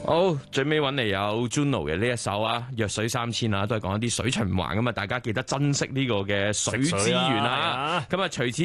好，最尾揾嚟有 Juno 嘅呢一首啊，弱水3000啊，都係講一啲水循環㗎嘛，大家記得珍惜呢個嘅水資源啊。咁啊，除此